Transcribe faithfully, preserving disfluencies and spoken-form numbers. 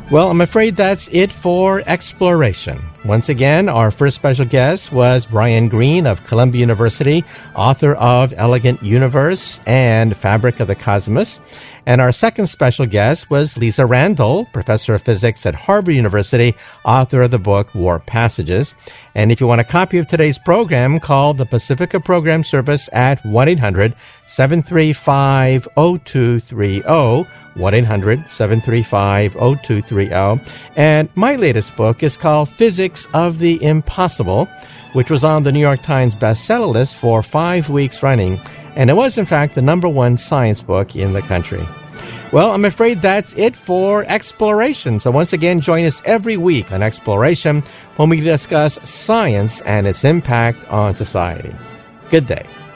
Well, I'm afraid that's it for Exploration. Once again, our first special guest was Brian Greene of Columbia University, author of Elegant Universe and Fabric of the Cosmos. And our second special guest was Lisa Randall, professor of physics at Harvard University, author of the book Warp Passages. And if you want a copy of today's program, call the Pacifica Program Service at one eight hundred seven three five zero two three zero, one eight hundred seven three five zero two three zero. And my latest book is called Physics of the Impossible, which was on the New York Times bestseller list for five weeks running. And it was, in fact, the number one science book in the country. Well, I'm afraid that's it for Exploration. So once again, join us every week on Exploration when we discuss science and its impact on society. Good day.